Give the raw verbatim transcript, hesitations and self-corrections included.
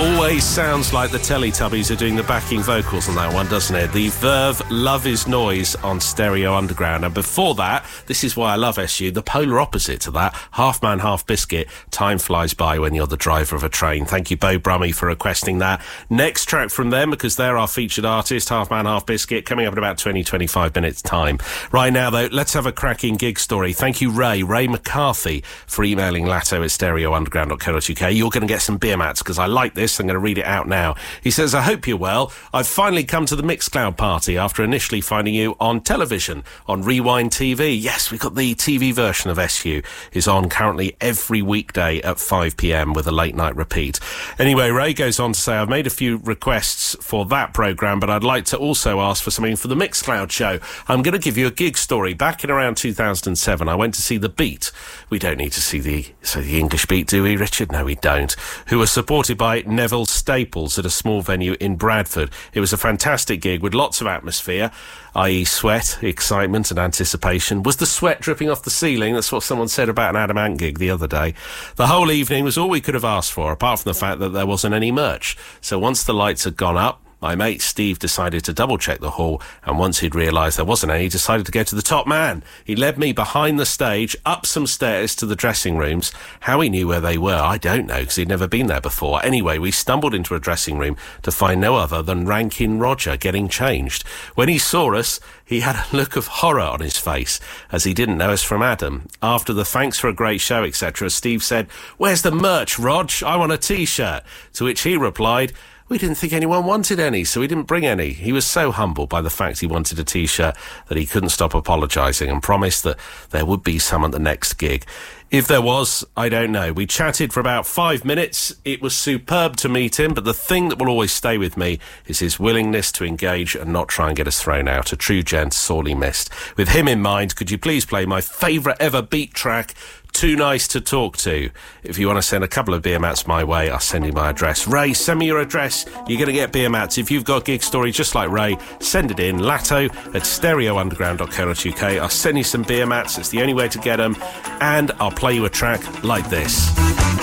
always sounds like the Teletubbies are doing the backing vocals on that one, doesn't it? The Verve Love Is Noise on Stereo Underground. And before that, this is why I love S U, the polar opposite to that, Half Man, Half Biscuit, Time Flies By When You're the Driver of a Train. Thank you, Bo Brummy, for requesting that. Next track from them, because they're our featured artist, Half Man, Half Biscuit, coming up in about twenty, twenty-five minutes' time. Right now, though, let's have a cracking gig story. Thank you, Ray, Ray McCarthy, for emailing Latto at stereo underground dot co dot uk. You're going to get some beer mats, because I like this. I'm going to read it out now. He says, I hope you're well. I've finally come to the Mixcloud party after initially finding you on television, on Rewind T V. Yes, we've got the T V version of S U. Is on currently every weekday at five p m with a late night repeat. Anyway, Ray goes on to say, I've made a few requests for that programme, but I'd like to also ask for something for the Mixcloud show. I'm going to give you a gig story. Back in around two thousand seven, I went to see The Beat. We don't need to see the, so the English Beat, do we, Richard? No, we don't. Who were supported by Neville Staples at a small venue in Bradford. It was a fantastic gig with lots of atmosphere, that is sweat, excitement and anticipation. Was the sweat dripping off the ceiling? That's what someone said about an Adam Ant gig the other day. The whole evening was all we could have asked for, apart from the fact that there wasn't any merch. So once the lights had gone up, my mate Steve decided to double-check the hall, and once he'd realised there wasn't any, he decided to go to the top man. He led me behind the stage, up some stairs to the dressing rooms. How he knew where they were, I don't know, because he'd never been there before. Anyway, we stumbled into a dressing room to find no other than Rankin Roger getting changed. When he saw us, he had a look of horror on his face, as he didn't know us from Adam. After the thanks for a great show, et cetera, Steve said, "Where's the merch, Rog? I want a T-shirt." To which he replied, "We didn't think anyone wanted any, so we didn't bring any." He was so humbled by the fact he wanted a T-shirt that he couldn't stop apologising and promised that there would be some at the next gig. If there was, I don't know. We chatted for about five minutes. It was superb to meet him, but the thing that will always stay with me is his willingness to engage and not try and get us thrown out. A true gent, sorely missed. With him in mind, could you please play my favourite ever beat track, Too Nice to Talk To? If you want to send a couple of beer mats my way, I'll send you my address. Ray, send me your address. You're going to get beer mats. If you've got a gig story just like Ray, send it in. Latto at stereo underground dot co dot uk. I'll send you some beer mats. It's the only way to get them. And I'll play you a track like this.